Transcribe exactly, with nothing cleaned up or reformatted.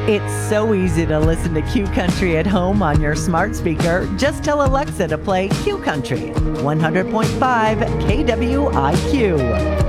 It's so easy to listen to Q Country at home on your smart speaker. Just tell Alexa to play Q Country one hundred point five K W I Q.